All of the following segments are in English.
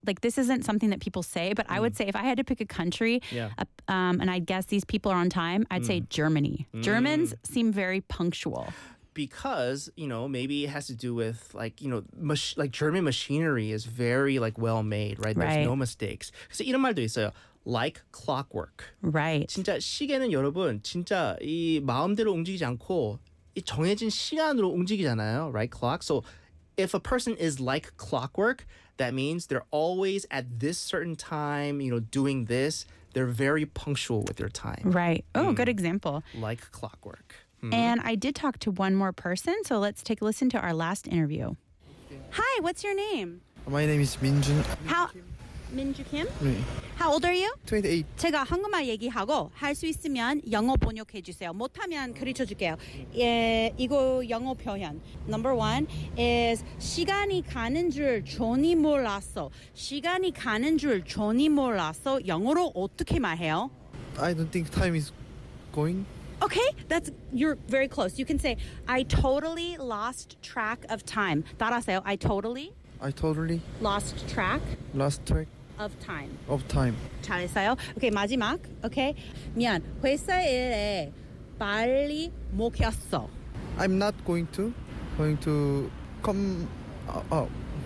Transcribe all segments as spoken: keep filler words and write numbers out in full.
like this isn't something that people say, but I would say if I had to pick a country, Yeah. uh, um, and I guess these people are on time, I'd say Germany. Germans seem very punctual. Because, you know, maybe it has to do with like, you know, mach- like German machinery is very like well made, right? There's Right. no mistakes. 그래서 이런 말도 있어요. Like clockwork. Right. 진짜 시계는 여러분 진짜 이 마음대로 움직이지 않고 이 정해진 시간으로 움직이잖아요, right? Clock. So if a person is like clockwork, that means they're always at this certain time, you know, doing this. They're very punctual with their time, Right. Oh, good example. like clockwork. And I did talk to one more person, so let's take a listen to our last interview. Hi, what's your name? My name is Minjun. How Minju Kim? 네. How old are you? twenty-eight. 제가 한국말 얘기하고 할 수 있으면 영어 번역해 주세요. 못하면 가르쳐 줄게요. 예, 이거 영어 표현. Number one is 시간이 가는 줄 전히 몰랐어. 시간이 가는 줄 전히 몰랐어. 영어로 어떻게 말해요? I don't think time is going. Okay, that's you're very close. You can say I totally lost track of time. 따라하세요. I totally I totally lost track lost track of time. of time. 잘했어요. 오케이, 마지막. 오케이. 미안. 회사 일에 빨리 못 켰어. I'm not going to going to come. Uh, oh.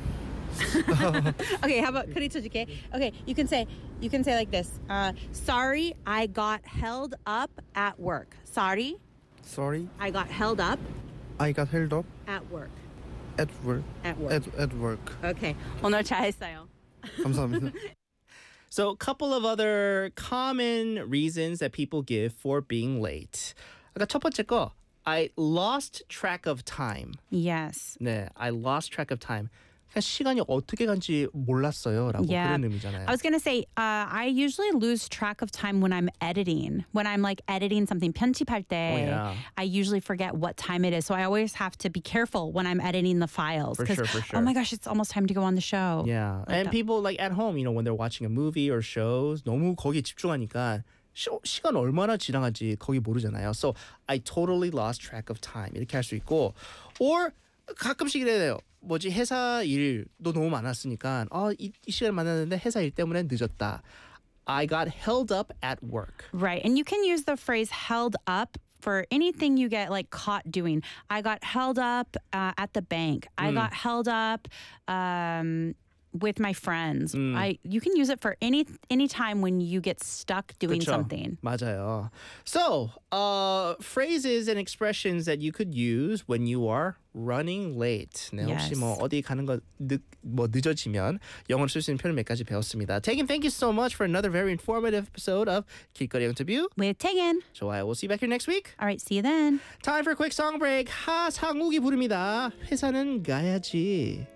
Okay, how about 가르쳐 줄게. Okay, you can say you can say like this. Uh, sorry, I got held up at work. Sorry, Sorry, I got held up I got held up at work. at work. At work. At at work. Okay. 오늘 잘했어요. 감사합니다. So a couple of other common reasons that people give for being late. 아까 첫 번째 거, I lost track of time. Yes. 네, I lost track of time. 그냥 시간이 어떻게 간지 몰랐어요라고 Yeah. 그런 의미잖아요. I was gonna say, uh, I usually lose track of time when I'm editing. When I'm like editing something, 편집할 때, Oh, yeah. I usually forget what time it is. So I always have to be careful when I'm editing the files. For 'cause, sure, for sure. Oh my gosh, it's almost time to go on the show. Yeah, and that. people like at home, you know, when they're watching a movie or shows, 너무 거기에 집중하니까 시, 시간 얼마나 지나간지 거기 모르잖아요. So I totally lost track of time. 이렇게 할 수 있고, or 가끔씩 이래요. 뭐지 회사 일도 너무 많았으니까 아, 이, 이 시간에 만났는데 회사 일 때문에 늦었다. I got held up at work. Right. And you can use the phrase held up for anything you get like caught doing. I got held up uh, at the bank. I got held up um, with my friends. I you can use it for any any time when you get stuck doing 그쵸? something. 맞아요. So, uh, phrases and expressions that you could use when you are running late. 네, 혹시 Yes. 뭐 어디 가는 거 늦, 뭐 늦어지면 영어로 쓸 수 있는 표현 몇 가지 배웠습니다. Taken, thank you so much for another very informative episode of 길거리 인터뷰. With Tegan. 좋아요. We'll see you back here next week. All right, see you then. Time for a quick song break. 하상욱이 부릅니다. 회사는 가야지.